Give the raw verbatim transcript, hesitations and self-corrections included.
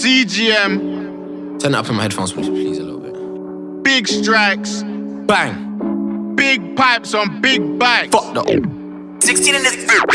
C G M. Turn it up in my headphones, please, please, a little bit. Big strikes. Bang. Big pipes on big bikes. Fuck the. sixteen in this bitch.